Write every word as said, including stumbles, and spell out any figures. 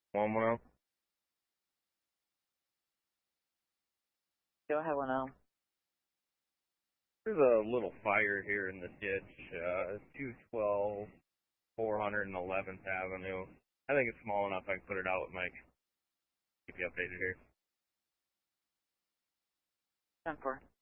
One one oh. Go ahead, one oh. There's a little fire here in the ditch, uh, two twelve, four hundred eleventh Avenue. I think it's small enough I can put it out with Mike. Keep you updated here. ten four.